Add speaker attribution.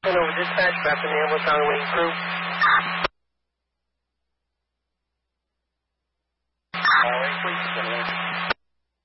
Speaker 1: Hello, dispatch, Rapid Ambulance on the wing crew.
Speaker 2: All right, please.